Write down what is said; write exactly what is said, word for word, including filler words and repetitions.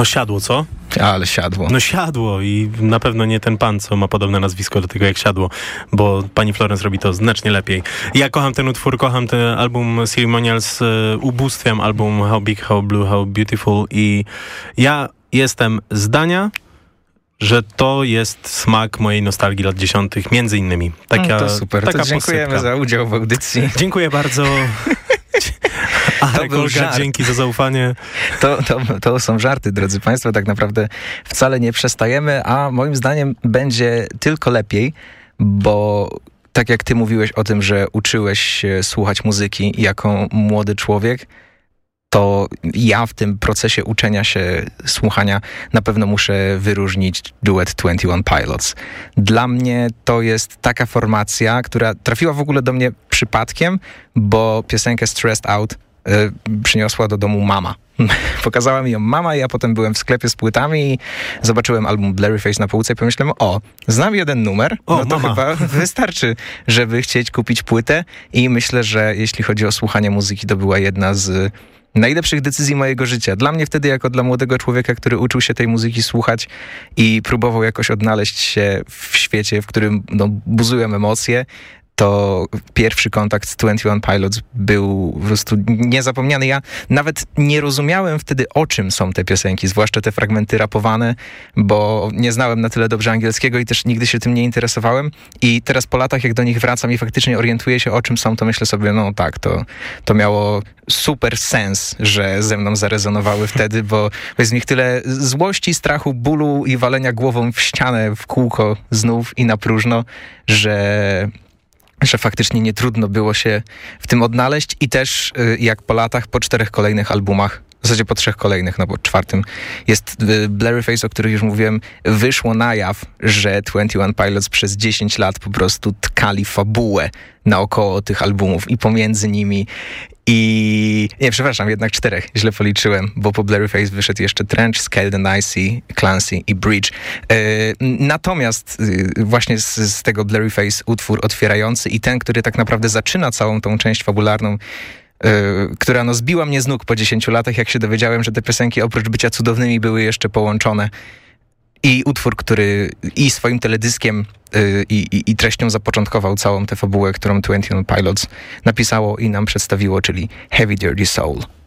No siadło, co? Ale siadło. No siadło i na pewno nie ten pan, co ma podobne nazwisko do tego jak siadło, bo pani Florence robi to znacznie lepiej. Ja kocham ten utwór, kocham ten album Ceremonials, ubóstwiam album How Big, How Blue, How Beautiful i ja jestem zdania, że to jest smak mojej nostalgii lat dziesiątych, między innymi. Taka, no to super, taka to dziękujemy posypka. za udział w audycji. Dziękuję bardzo. Arek, Olga, dzięki za zaufanie. To, to, to są żarty, drodzy Państwo, tak naprawdę wcale nie przestajemy, a moim zdaniem będzie tylko lepiej, bo tak jak ty mówiłeś o tym, że uczyłeś się słuchać muzyki jako młody człowiek, to ja w tym procesie uczenia się słuchania na pewno muszę wyróżnić duet twenty one Pilots. Dla mnie to jest taka formacja, która trafiła w ogóle do mnie przypadkiem, bo piosenkę Stressed Out y, przyniosła do domu mama. Pokazała mi ją mama i ja potem byłem w sklepie z płytami i zobaczyłem album Blurryface na półce i pomyślałem, o, znam jeden numer, o, no to mama. chyba wystarczy, żeby chcieć kupić płytę i myślę, że jeśli chodzi o słuchanie muzyki, to była jedna z najlepszych decyzji mojego życia. Dla mnie wtedy, jako dla młodego człowieka, który uczył się tej muzyki słuchać i próbował jakoś odnaleźć się w świecie, w którym no, buzują emocje, to pierwszy kontakt z twenty one Pilots był po prostu niezapomniany. Ja nawet nie rozumiałem wtedy, o czym są te piosenki, zwłaszcza te fragmenty rapowane, bo nie znałem na tyle dobrze angielskiego i też nigdy się tym nie interesowałem. I teraz po latach, jak do nich wracam i faktycznie orientuję się, o czym są, to myślę sobie, no tak, to, to miało super sens, że ze mną zarezonowały wtedy, bo jest w nich tyle złości, strachu, bólu i walenia głową w ścianę w kółko znów i na próżno, że... że faktycznie nie trudno było się w tym odnaleźć i też jak po latach, po czterech kolejnych albumach, w zasadzie po trzech kolejnych, no bo czwartym jest Blurryface, o których już mówiłem, wyszło na jaw, że twenty one Pilots przez dziesięć lat po prostu tkali fabułę naokoło tych albumów i pomiędzy nimi i... Nie, przepraszam, jednak czterech, źle policzyłem, bo po Blurryface wyszedł jeszcze Trench, Scaled and Icy, Clancy i Bridge. Yy, natomiast yy, właśnie z, z tego Blurryface utwór otwierający i ten, który tak naprawdę zaczyna całą tą część fabularną, Yy, która no zbiła mnie z nóg po dziesięciu latach, jak się dowiedziałem, że te piosenki oprócz bycia cudownymi były jeszcze połączone. I utwór, który i swoim teledyskiem yy, i, i treścią zapoczątkował całą tę fabułę, którą twenty one Pilots napisało i nam przedstawiło, czyli Heavy Dirty Soul.